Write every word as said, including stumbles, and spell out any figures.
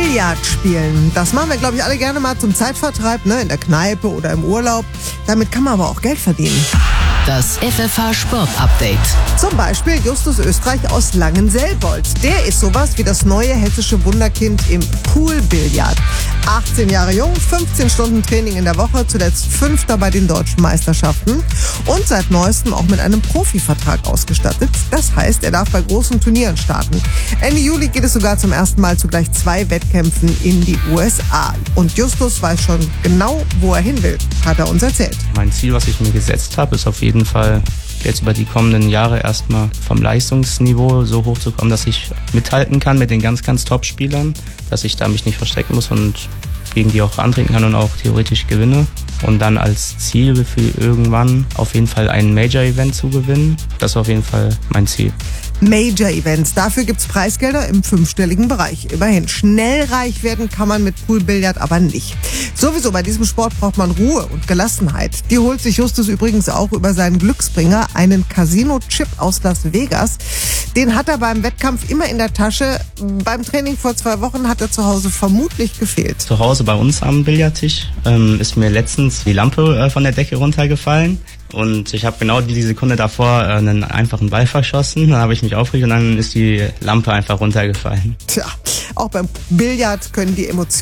Billard spielen. Das machen wir, glaube ich, alle gerne mal zum Zeitvertreib, ne? In der Kneipe oder im Urlaub. Damit kann man aber auch Geld verdienen. Das F F H Sport Update. Zum Beispiel Justus Österreich aus Langenselbold. Der ist sowas wie das neue hessische Wunderkind im Poolbillard. achtzehn Jahre jung, fünfzehn Stunden Training in der Woche, zuletzt Fünfter bei den deutschen Meisterschaften und seit neuestem auch mit einem Profivertrag ausgestattet. Das heißt, er darf bei großen Turnieren starten. Ende Juli geht es sogar zum ersten Mal zu gleich zwei Wettkämpfen in die U S A. Und Justus weiß schon genau, wo er hin will, hat er uns erzählt. Mein Ziel, was ich mir gesetzt habe, ist auf jeden Fall jetzt über die kommenden Jahre erstmal vom Leistungsniveau so hoch zu kommen, dass ich mithalten kann mit den ganz, ganz Top-Spielern, dass ich da mich nicht verstecken muss und gegen die auch antreten kann und auch theoretisch gewinne. Und dann als Ziel für irgendwann auf jeden Fall ein Major-Event zu gewinnen. Das ist auf jeden Fall mein Ziel. Major-Events. Dafür gibt's Preisgelder im fünfstelligen Bereich. Immerhin, schnell reich werden kann man mit Poolbillard aber nicht. Sowieso bei diesem Sport braucht man Ruhe und Gelassenheit. Die holt sich Justus übrigens auch über seinen Glücksbringer, einen Casino-Chip aus Las Vegas. Den hat er beim Wettkampf immer in der Tasche. Beim Training vor zwei Wochen hat er zu Hause vermutlich gefehlt. Zu Hause bei uns am Billardtisch ähm, ist mir letztens die Lampe äh, von der Decke runtergefallen. Und ich habe genau die Sekunde davor äh, einen einfachen Ball verschossen. Dann habe ich mich aufgeregt und dann ist die Lampe einfach runtergefallen. Tja, auch beim Billard können die Emotionen